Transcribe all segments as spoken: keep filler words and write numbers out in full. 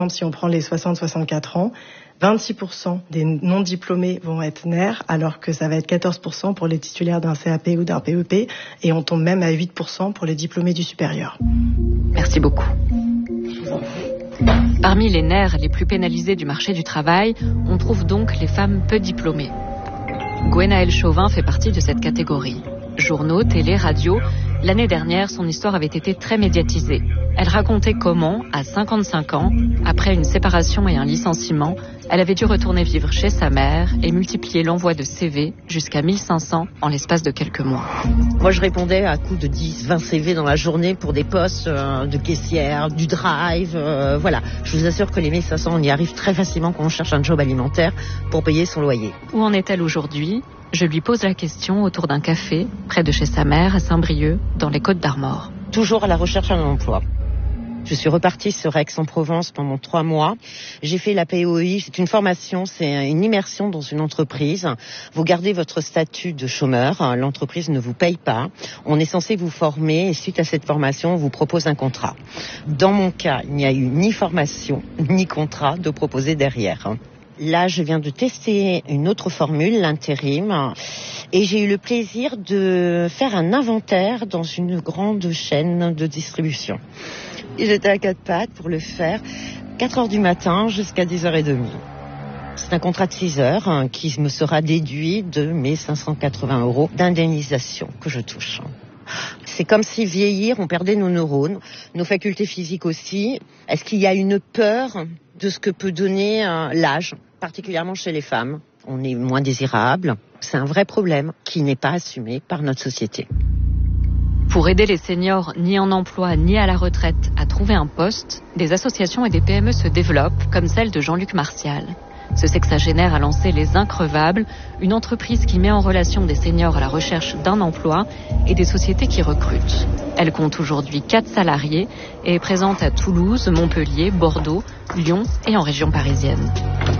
Si on prend les soixante à soixante-quatre ans, vingt-six pour cent des non-diplômés vont être N E R, alors que ça va être quatorze pour cent pour les titulaires d'un C A P ou d'un P E P, et on tombe même à huit pour cent pour les diplômés du supérieur. Merci beaucoup. Parmi les N E R les plus pénalisés du marché du travail, on trouve donc les femmes peu diplômées. Gwenaëlle Chauvin fait partie de cette catégorie. Journaux, télé, radio, l'année dernière, son histoire avait été très médiatisée. Elle racontait comment, à cinquante-cinq ans, après une séparation et un licenciement, elle avait dû retourner vivre chez sa mère et multiplier l'envoi de C V jusqu'à mille cinq cents en l'espace de quelques mois. Moi, je répondais à coups de dix, vingt C V dans la journée pour des postes euh, de caissière, du drive, euh, voilà. Je vous assure que les mille cinq cents, on y arrive très facilement quand on cherche un job alimentaire pour payer son loyer. Où en est-elle aujourd'hui ? Je lui pose la question autour d'un café, près de chez sa mère, à Saint-Brieuc, dans les Côtes-d'Armor. Toujours à la recherche d'un emploi. Je suis repartie sur Aix-en-Provence pendant trois mois. J'ai fait la P O I. C'est une formation, c'est une immersion dans une entreprise. Vous gardez votre statut de chômeur. L'entreprise ne vous paye pas. On est censé vous former et suite à cette formation, on vous propose un contrat. Dans mon cas, il n'y a eu ni formation, ni contrat de proposer derrière. Là, je viens de tester une autre formule, l'intérim, et j'ai eu le plaisir de faire un inventaire dans une grande chaîne de distribution. Et j'étais à quatre pattes pour le faire, quatre heures du matin jusqu'à dix heures trente. C'est un contrat de six heures hein, qui me sera déduit de mes cinq cent quatre-vingts euros d'indemnisation que je touche. C'est comme si vieillir, on perdait nos neurones, nos facultés physiques aussi. Est-ce qu'il y a une peur de ce que peut donner euh, l'âge, particulièrement chez les femmes ? On est moins désirable. C'est un vrai problème qui n'est pas assumé par notre société. Pour aider les seniors ni en emploi ni à la retraite à trouver un poste, des associations et des P M E se développent, comme celle de Jean-Luc Martial. Ce sexagénaire a lancé Les Increvables, une entreprise qui met en relation des seniors à la recherche d'un emploi et des sociétés qui recrutent. Elle compte aujourd'hui quatre salariés et est présente à Toulouse, Montpellier, Bordeaux, Lyon et en région parisienne.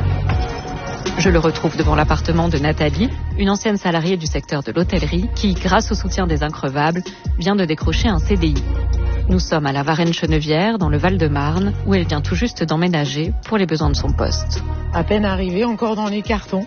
Je le retrouve devant l'appartement de Nathalie, une ancienne salariée du secteur de l'hôtellerie qui, grâce au soutien des Increvables, vient de décrocher un C D I. Nous sommes à la Varennes-Chenevière, dans le Val-de-Marne, où elle vient tout juste d'emménager pour les besoins de son poste. À peine arrivée, encore dans les cartons.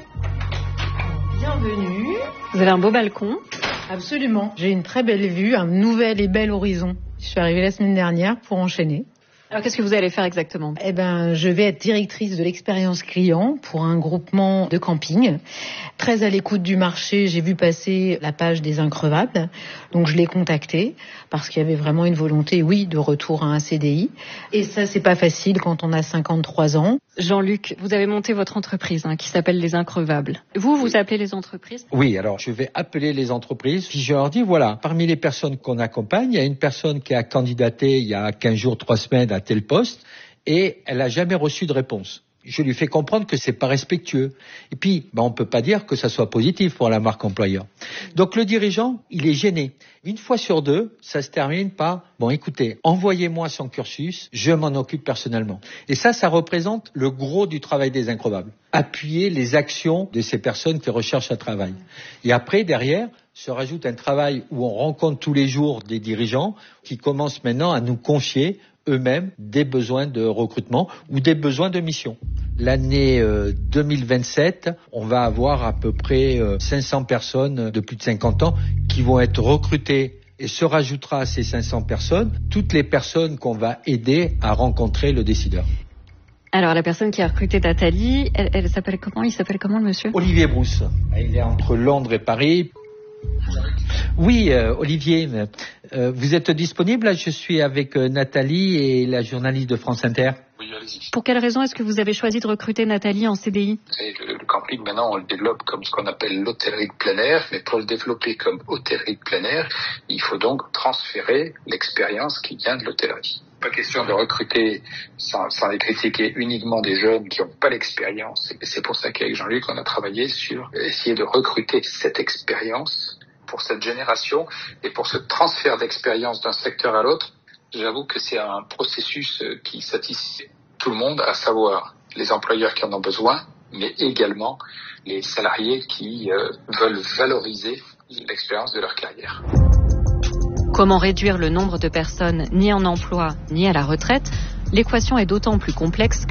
Bienvenue. Vous avez un beau balcon ? Absolument. J'ai une très belle vue, un nouvel et bel horizon. Je suis arrivée la semaine dernière pour enchaîner. Alors qu'est-ce que vous allez faire exactement ? Eh ben, je vais être directrice de l'expérience client pour un groupement de camping. Très à l'écoute du marché, j'ai vu passer la page des Increvables. Donc je l'ai contacté parce qu'il y avait vraiment une volonté, oui, de retour à un C D I. Et ça, c'est pas facile quand on a cinquante-trois ans. Jean-Luc, vous avez monté votre entreprise hein, qui s'appelle Les Increvables. Vous, vous appelez les entreprises ? Oui, alors je vais appeler les entreprises. Puis je leur dis, voilà, parmi les personnes qu'on accompagne, il y a une personne qui a candidaté il y a quinze jours, trois semaines à tel poste et elle n'a jamais reçu de réponse. Je lui fais comprendre que c'est pas respectueux. Et puis, ben, on peut pas dire que ça soit positif pour la marque employeur. Donc le dirigeant, il est gêné. Une fois sur deux, ça se termine par, bon écoutez, envoyez-moi son cursus, je m'en occupe personnellement. Et ça, ça représente le gros du travail des Increvables. Appuyer les actions de ces personnes qui recherchent un travail. Et après, derrière, se rajoute un travail où on rencontre tous les jours des dirigeants qui commencent maintenant à nous confier eux-mêmes des besoins de recrutement ou des besoins de mission. L'année euh, deux mille vingt-sept, on va avoir à peu près euh, cinq cents personnes de plus de cinquante ans qui vont être recrutées et se rajoutera à ces cinq cents personnes toutes les personnes qu'on va aider à rencontrer le décideur. Alors la personne qui a recruté Nathalie, elle, elle s'appelle comment ? Il s'appelle comment le monsieur ? Olivier Brousse. Il est entre Londres et Paris. Oui, euh, Olivier, euh, vous êtes disponible ? Là, je suis avec euh, Nathalie et la journaliste de France Inter. Oui, allez-y. Pour quelle raison est-ce que vous avez choisi de recruter Nathalie en C D I ? Et le, le camping, maintenant, on le développe comme ce qu'on appelle l'hôtellerie de plein air, mais pour le développer comme hôtellerie de plein air, il faut donc transférer l'expérience qui vient de l'hôtellerie. Pas question de recruter sans, sans les critiquer uniquement des jeunes qui n'ont pas l'expérience. Et c'est pour ça qu'avec Jean-Luc, on a travaillé sur essayer de recruter cette expérience pour cette génération et pour ce transfert d'expérience d'un secteur à l'autre. J'avoue que c'est un processus qui satisfait tout le monde, à savoir les employeurs qui en ont besoin, mais également les salariés qui euh, veulent valoriser l'expérience de leur carrière. Comment réduire le nombre de personnes ni en emploi ni à la retraite ? L'équation est d'autant plus complexe que